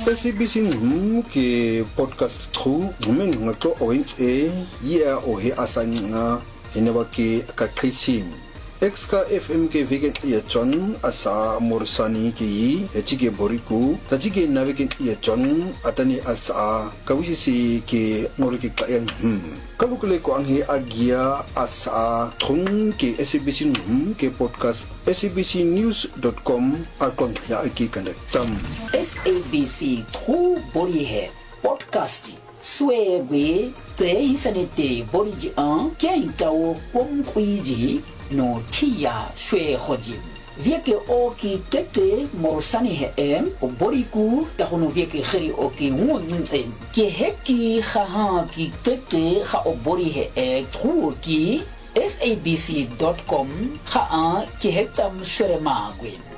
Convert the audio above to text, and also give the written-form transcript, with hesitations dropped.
SABC ke podcast tru ngato oins ya o he asanga hineba ke kakrisim exka FM ke vegan ya John asa morsani ki echike boriku tajike navike ya John atani asa kawisi ke ngorike kayan kalukule ko anghe agia asa thung ke SABC ke podcast sabcnews.com akon ya ki kanda tam SABC True Body Hair Podcast Swebe Te Sanite Body Ji An Kien Tao Kwong Kui Ji No Tia Shwe Hojim Vieke Oki Tete Morsani He O Boriku Tahono Vieke Heri Oki Wunzen Ki Heki Haha Ki Tete Ha O Body He True Ki SABC.com Ha Ki Hektam Shwe Magwin